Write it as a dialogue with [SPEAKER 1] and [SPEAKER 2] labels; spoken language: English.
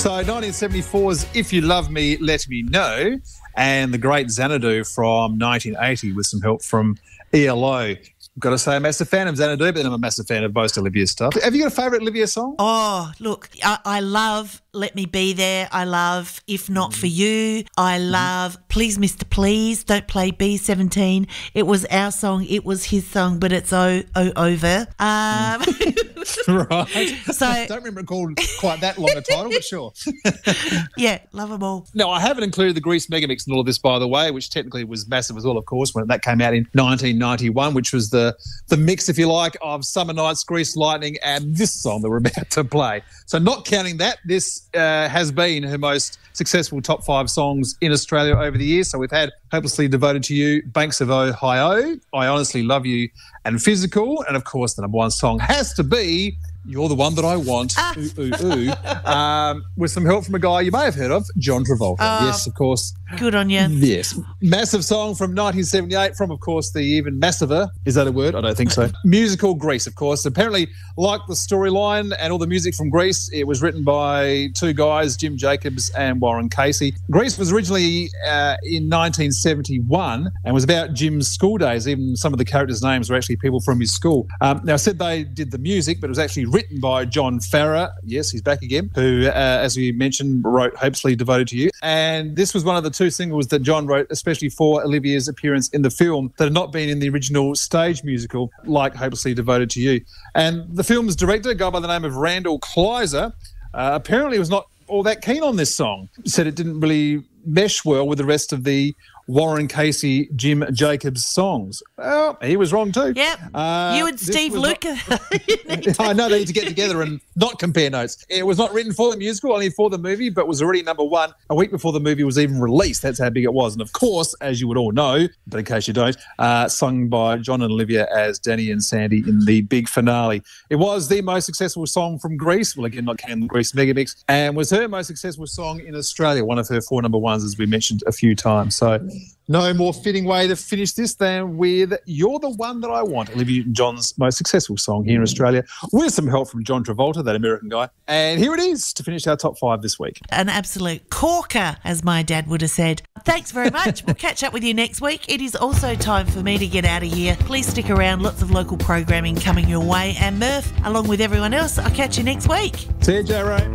[SPEAKER 1] So 1974's If You Love Me, Let Me Know, and the great Xanadu from 1980 with some help from ELO. Got to say, I'm a massive fan of Xanadu, but then I'm a massive fan of most Olivia stuff. Have you got a favourite Olivia song?
[SPEAKER 2] Oh, look, I love Let Me Be There. I love If Not For You. I love Please Mr. Please, Don't Play B17. It was our song, it was his song, but it's over.
[SPEAKER 1] Right.
[SPEAKER 2] So,
[SPEAKER 1] I don't remember it called quite that long a title, but sure.
[SPEAKER 2] yeah, love them all.
[SPEAKER 1] No, I haven't included the Grease Megamix in all of this, by the way, which technically was massive as well, of course, when that came out in 1991, which was the mix, if you like, of Summer Nights, Grease Lightning, and this song that we're about to play. So not counting that, this has been her most successful top 5 songs in Australia over the years. So we've had Hopelessly Devoted to You, Banks of Ohio, I Honestly Love You, and Physical. And, of course, the number one song has to be You're the One That I Want, with some help from a guy you may have heard of, John Travolta. Yes, of course.
[SPEAKER 2] Good on you.
[SPEAKER 1] Yes. Massive song from 1978 from, of course, the even massiver, is that a word? I don't think so. Musical Grease, of course. Apparently, like the storyline and all the music from Grease, it was written by two guys, Jim Jacobs and Warren Casey. Grease was originally in 1971 and was about Jim's school days. Even some of the characters' names were actually people from his school. Now, I said they did the music, but it was actually written by John Farrar. Yes, he's back again, who, as we mentioned, wrote Hopelessly Devoted to You. And this was one of the two singles that John wrote, especially for Olivia's appearance in the film, that had not been in the original stage musical, like Hopelessly Devoted to You. And the film's director, a guy by the name of Randall Kleiser, apparently was not all that keen on this song. He said it didn't really mesh well with the rest of the Warren Casey, Jim Jacobs songs. Well, he was wrong too.
[SPEAKER 2] Yep. You and Steve Lucas.
[SPEAKER 1] I know they need to get together and not compare notes. It was not written for the musical, only for the movie, but was already number one a week before the movie was even released. That's how big it was. And of course, as you would all know, but in case you don't, sung by John and Olivia as Danny and Sandy in the big finale. It was the most successful song from Grease, well, again, not counting the Grease Megamix, and was her most successful song in Australia, one of her 4 number ones, as we mentioned a few times. So no more fitting way to finish this than with You're the One That I Want, Olivia Newton-John's most successful song here in Australia, with some help from John Travolta, that American guy. And here it is to finish our top 5 this week.
[SPEAKER 2] An absolute corker, as my dad would have said. Thanks very much. We'll catch up with you next week. It is also time for me to get out of here. Please stick around. Lots of local programming coming your way. And Murph, along with everyone else, I'll catch you next week.
[SPEAKER 1] See you, J-Ray.